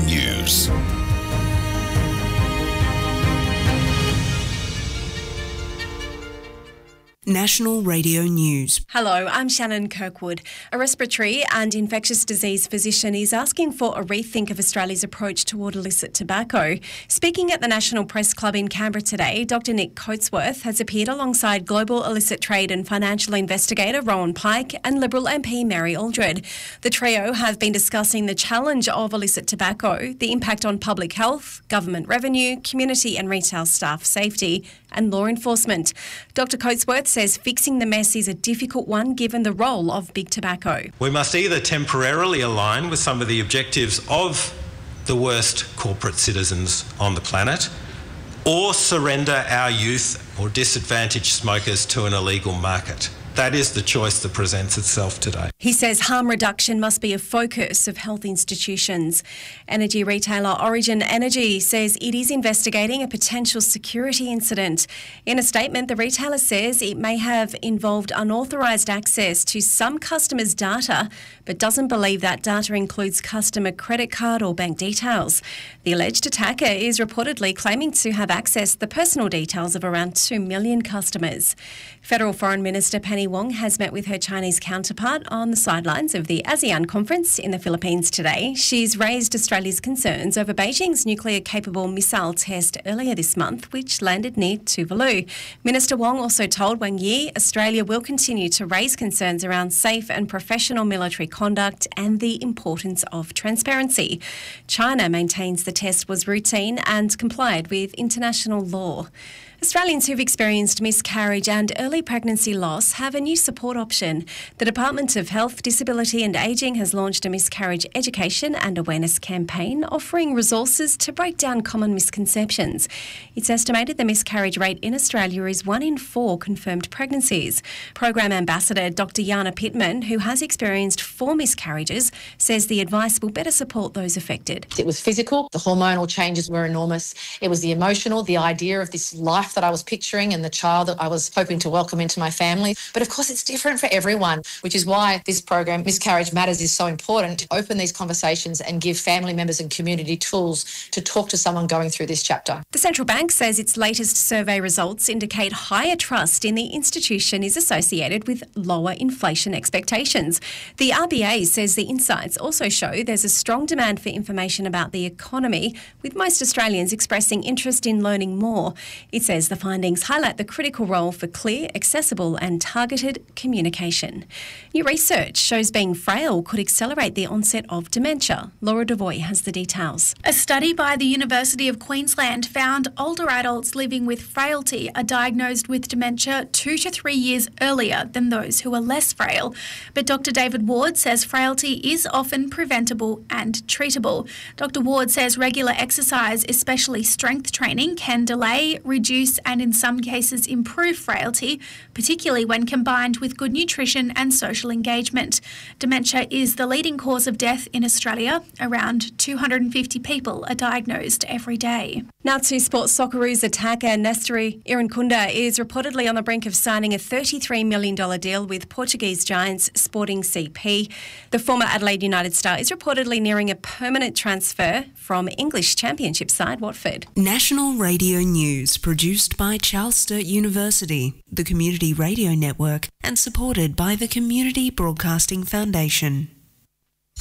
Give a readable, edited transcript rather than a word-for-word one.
News. National Radio News. Hello, I'm Shannon Kirkwood. A respiratory and infectious disease physician is asking for a rethink of Australia's approach toward illicit tobacco. Speaking at the National Press Club in Canberra today, Dr Nick Coatsworth has appeared alongside global illicit trade and financial investigator Rowan Pike and Liberal MP Mary Aldred. The trio have been discussing the challenge of illicit tobacco, the impact on public health, government revenue, community and retail staff safety and law enforcement. Dr Coatsworth says fixing the mess is a difficult one given the role of big tobacco. We must either temporarily align with some of the objectives of the worst corporate citizens on the planet, or surrender our youth or disadvantaged smokers to an illegal market. That is the choice that presents itself today. He says harm reduction must be a focus of health institutions. Energy retailer Origin Energy says it is investigating a potential security incident. In a statement, the retailer says it may have involved unauthorised access to some customers' data, but doesn't believe that data includes customer credit card or bank details. The alleged attacker is reportedly claiming to have accessed the personal details of around 2 million customers. Federal Foreign Minister Penny Wong has met with her Chinese counterpart on the sidelines of the ASEAN conference in the Philippines today. She's raised Australia's concerns over Beijing's nuclear-capable missile test earlier this month, which landed near Tuvalu. Minister Wong also told Wang Yi Australia will continue to raise concerns around safe and professional military conduct and the importance of transparency. China maintains the test was routine and complied with international law. Australians who've experienced miscarriage and early pregnancy loss have a new support option. The Department of Health, Disability and Ageing has launched a miscarriage education and awareness campaign offering resources to break down common misconceptions. It's estimated the miscarriage rate in Australia is 1 in 4 confirmed pregnancies. Program Ambassador Dr Jana Pittman, who has experienced 4 miscarriages, says the advice will better support those affected. It was physical, the hormonal changes were enormous. It was the emotional, the idea of this life that I was picturing and the child that I was hoping to welcome into my family. But of course, it's different for everyone, which is why this program, Miscarriage Matters, is so important, to open these conversations and give family members and community tools to talk to someone going through this chapter. The Central Bank says its latest survey results indicate higher trust in the institution is associated with lower inflation expectations. The RBA says the insights also show there's a strong demand for information about the economy, with most Australians expressing interest in learning more. It says the findings highlight the critical role for clear, accessible and targeted communication. New research shows being frail could accelerate the onset of dementia. Laura Devoy has the details. A study by the University of Queensland found older adults living with frailty are diagnosed with dementia 2 to 3 years earlier than those who are less frail. But Dr David Ward says frailty is often preventable and treatable. Dr Ward says regular exercise, especially strength training, can delay, reduce and in some cases improve frailty, particularly when combined with good nutrition and social engagement. Dementia is the leading cause of death in Australia. Around 250 people are diagnosed every day. Now to sports. Socceroos attacker Nestory Irankunda is reportedly on the brink of signing a $33 million deal with Portuguese giants Sporting CP. The former Adelaide United star is reportedly nearing a permanent transfer from English Championship side Watford. National Radio News, produced by Charles Sturt University, the Community Radio Network, and supported by the Community Broadcasting Foundation.